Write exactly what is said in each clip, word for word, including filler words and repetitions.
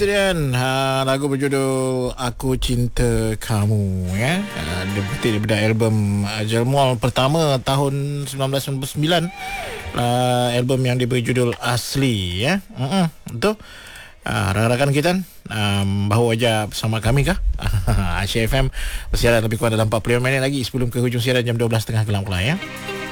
Kemudian ha, lagu berjudul Aku Cinta Kamu ya. Ha, dia petik daripada album uh, Jelmol pertama tahun sembilan belas sembilan puluh sembilan. Uh, album yang diberi judul Asli ya. Uh-uh, betul. Uh, rakan-rakan kita um, baru aja bersama kami kah? Asia F M bersiaran lebih kurang dalam empat puluh lima minit lagi sebelum ke hujung siaran jam dua belas tiga puluh kelam pula ya.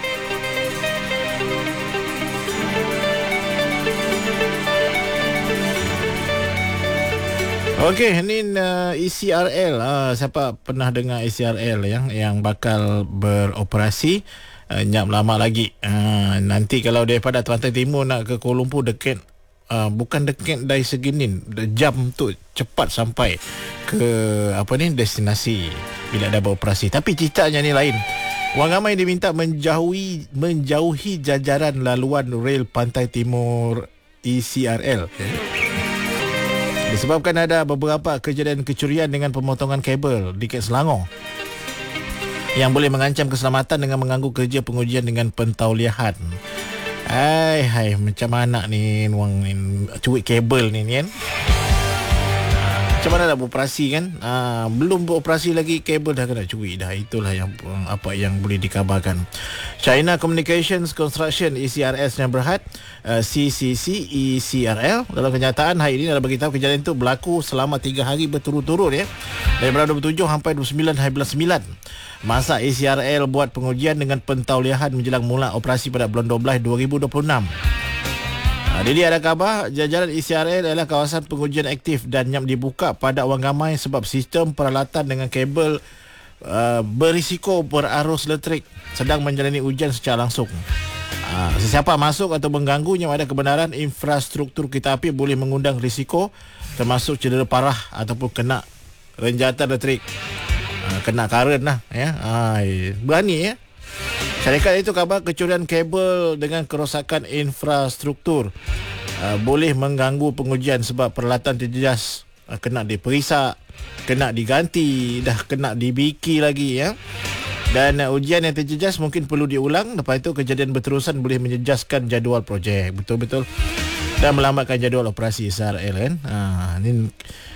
Okey, ini uh, E C R L. Uh, siapa pernah dengar E C R L yang yang bakal beroperasi uh, nyap lama lagi. Uh, nanti kalau daripada Pantai Timur nak ke Kuala Lumpur dekat, uh, bukan dekat dari segi ni, jam tu cepat sampai ke apa ni destinasi bila dah beroperasi. Tapi ceritanya ni lain. Wang ramai diminta menjauhi menjauhi jajaran laluan rel Pantai Timur E C R L. Disebabkan ada beberapa kejadian kecurian dengan pemotongan kabel di Ket Selangor yang boleh mengancam keselamatan dengan mengganggu kerja pengujian dengan pentauliahan. Hai hai macam mana ni wang ni cuik kabel ni kan? Macam mana nak beroperasi kan? Aa, belum beroperasi lagi kabel dah kena curi dah. Itulah yang apa yang boleh dikabarkan. China Communications Construction E C R S yang Berhad uh, C C C E C R L dalam kenyataan hari ini dah beritahu kejadian itu berlaku selama tiga hari berturut-turut ya. Daripada dua puluh tujuh sampai dua puluh sembilan hari bulan sembilan. Masa E C R L buat pengujian dengan pentauliahan menjelang mula operasi pada bulan dua belas dua ribu dua puluh enam. Jadi ada khabar jajaran E C R L adalah kawasan pengujian aktif dan nyap dibuka pada awang ramai sebab sistem peralatan dengan kabel uh, berisiko berarus elektrik sedang menjalani ujian secara langsung. Uh, sesiapa masuk atau mengganggu yang ada kebenaran infrastruktur kereta api boleh mengundang risiko termasuk cedera parah ataupun kena renjatan elektrik. Uh, kena karen lah ya. Uh, berani ya. Syarikat itu khabar kecurian kabel dengan kerosakan infrastruktur uh, boleh mengganggu pengujian sebab peralatan terjejas uh, kena diperisak, kena diganti, dah kena dibiki lagi ya. Dan uh, ujian yang terjejas mungkin perlu diulang. Lepas itu kejadian berterusan boleh menjejaskan jadual projek. Betul-betul. Dan melambatkan jadual operasi S R L kan. Uh, ini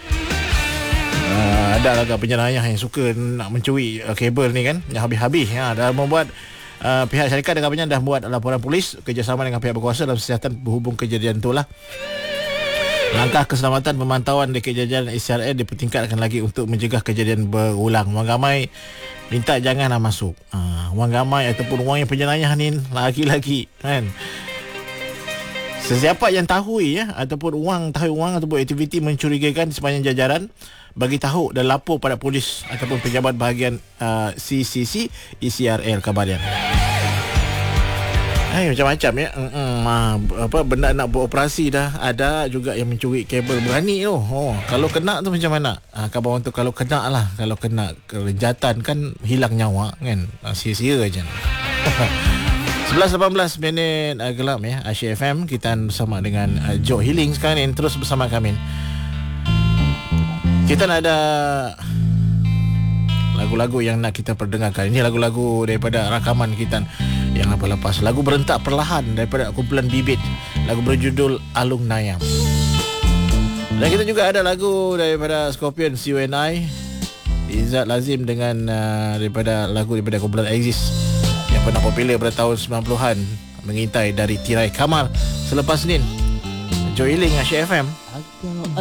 uh, ada agak penyerayah yang suka nak mencuri uh, kabel ni kan. Yang habis-habis ya. Dah membuat Uh, pihak syarikat dengan dah buat laporan polis kerjasama dengan pihak berkuasa dalam siasatan berhubung kejadian itulah. Langkah keselamatan pemantauan dekat jajaran E C R L dipertingkatkan lagi untuk mencegah kejadian berulang. Wang ramai minta janganlah masuk. Uh, wang ramai ataupun wang yang penjenayah ni lagi-lagi kan. Sesiapa yang tahu ya ataupun wang tahu wang ataupun aktiviti mencurigakan di sepanjang jajaran bagi tahu dan lapor pada polis ataupun pejabat bahagian uh, C C C E C R L kabarnya. Hai macam-macam ya. Mm-mm, apa benda nak beroperasi dah ada juga yang mencuri kabel berani tu. Oh, kalau kena tu macam mana? Ah khabar untuk kalau kena lah, kalau kena kerejatan kan hilang nyawa kan. Ah, sia-sia aja. sebelas lapan belas minit uh, gelap ya. Asia F M kita bersama dengan uh, Joe Healing sekarang ni terus bersama kami. Kita nak ada lagu-lagu yang nak kita perdengarkan. Ini lagu-lagu daripada rakaman kita yang lepas-lepas. Lagu Berentak Perlahan daripada kumpulan Bibit. Lagu berjudul Alung Nayam. Dan kita juga ada lagu daripada Scorpions You and I, Izzat Lazim dengan uh, daripada lagu daripada kumpulan Exist yang pernah popular pada tahun sembilan puluhan, Mengintai dari Tirai Kamal selepas Senin. Joy Ling Asia F M.